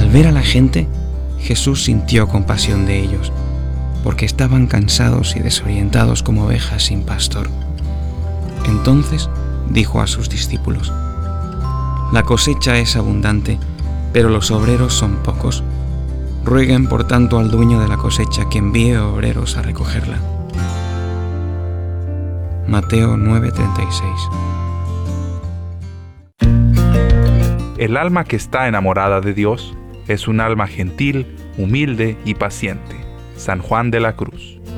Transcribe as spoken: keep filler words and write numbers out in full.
Al ver a la gente, Jesús sintió compasión de ellos, porque estaban cansados y desorientados como ovejas sin pastor. Entonces dijo a sus discípulos: La cosecha es abundante, pero los obreros son pocos. Rueguen por tanto al dueño de la cosecha que envíe obreros a recogerla. Mateo nueve treinta y seis. El alma que está enamorada de Dios es un alma gentil, humilde y paciente. San Juan de la Cruz.